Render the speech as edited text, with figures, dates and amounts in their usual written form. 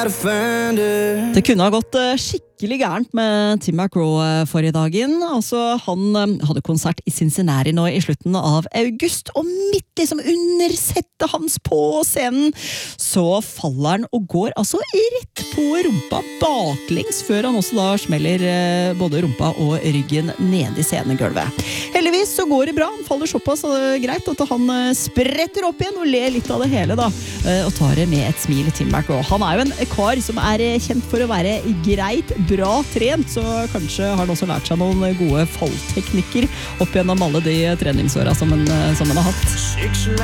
Det kunne ha gått skikkelig gærent med Tim McGraw forrige dagen. Altså, han hadde konsert i Cincinnati nå i slutten av august, og midt liksom under settet hans på scenen, så faller han og går altså rett på rumpa baklengs, før han også da smeller både rumpa og ryggen ned i scenegulvet. Heldigvis så går det bra, han faller såpass greit at han spretter opp igjen og ler litt av det hele da, og tar det med et smil. Tim McGraw, han jo en kar som kjent for å være greit, bra trent, så kanskje har han også lært seg noen gode fallteknikker opp gjennom alle de treningsårene som han har hatt.